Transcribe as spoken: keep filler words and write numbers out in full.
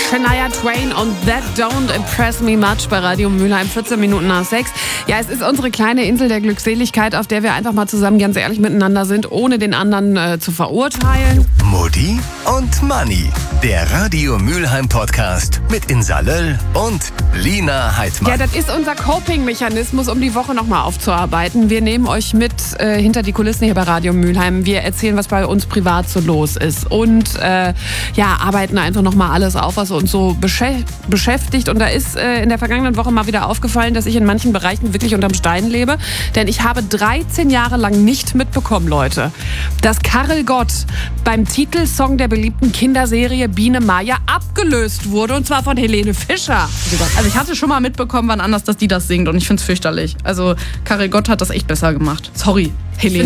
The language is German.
Shania Twain und That Don't Impress Me Much bei Radio Mülheim, vierzehn Minuten nach sechs. Ja, es ist unsere kleine Insel der Glückseligkeit, auf der wir einfach mal zusammen ganz ehrlich miteinander sind, ohne den anderen äh, zu verurteilen. Mutti und Manni, der Radio Mülheim Podcast mit Insa Löll und Lina Heidmann. Ja, das ist unser Coping-Mechanismus, um die Woche nochmal aufzuarbeiten. Wir nehmen euch mit äh, hinter die Kulissen hier bei Radio Mülheim. Wir erzählen, was bei uns privat so los ist und äh, ja, arbeiten einfach nochmal alles auf, was uns so beschä- beschäftigt. Und da ist äh, in der vergangenen Woche mal wieder aufgefallen, dass ich in manchen Bereichen wirklich unterm Stein lebe. Denn ich habe dreizehn Jahre lang nicht mitbekommen, Leute, dass Karel Gott beim Titelsong der beliebten Kinderserie Biene Maya abgelöst wurde. Und zwar von Helene Fischer. Also ich hatte schon mal mitbekommen, wann anders, dass die das singt. Und ich find's fürchterlich. Also Karel Gott hat das echt besser gemacht. Sorry, Helene.